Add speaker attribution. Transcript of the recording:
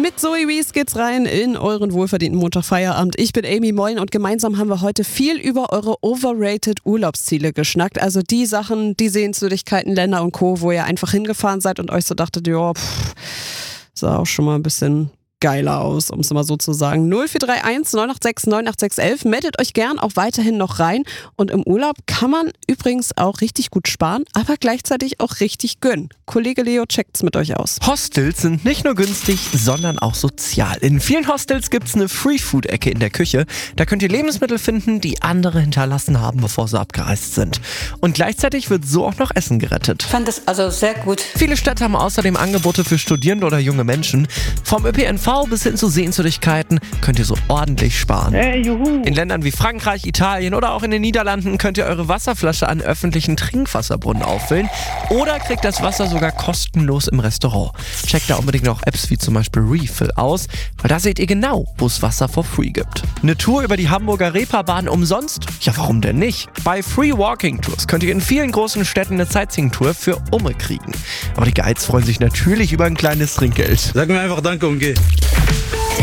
Speaker 1: Mit Zoe Wees geht's rein in euren wohlverdienten Montagfeierabend. Ich bin Amy, moin, und gemeinsam haben wir heute viel über eure overrated Urlaubsziele geschnackt. Also die Sachen, die Sehenswürdigkeiten, Länder und Co., wo ihr einfach hingefahren seid und euch so dachtet, ja, sah auch schon mal ein bisschen geiler aus, um es mal so zu sagen. 0431 986 98611. Meldet euch gern auch weiterhin noch rein. Und im Urlaub kann man übrigens auch richtig gut sparen, aber gleichzeitig auch richtig gönnen. Kollege Leo checkt's mit euch aus.
Speaker 2: Hostels sind nicht nur günstig, sondern auch sozial. In vielen Hostels gibt's eine Free-Food-Ecke in der Küche. Da könnt ihr Lebensmittel finden, die andere hinterlassen haben, bevor sie abgereist sind. Und gleichzeitig wird so auch noch Essen gerettet.
Speaker 3: Ich fand das also sehr gut.
Speaker 2: Viele Städte haben außerdem Angebote für Studierende oder junge Menschen. Vom ÖPNV bis hin zu Sehenswürdigkeiten könnt ihr so ordentlich sparen.
Speaker 4: Juhu.
Speaker 2: In Ländern wie Frankreich, Italien oder auch in den Niederlanden könnt ihr eure Wasserflasche an öffentlichen Trinkwasserbrunnen auffüllen oder kriegt das Wasser sogar kostenlos im Restaurant. Checkt da unbedingt auch Apps wie zum Beispiel Refill aus, weil da seht ihr genau, wo es Wasser for free gibt. Eine Tour über die Hamburger Reeperbahn umsonst? Ja, warum denn nicht? Bei Free Walking Tours könnt ihr in vielen großen Städten eine Sightseeing-Tour für Umme kriegen. Aber die Guides freuen sich natürlich über ein kleines Trinkgeld.
Speaker 4: Sag mir einfach Danke und geh.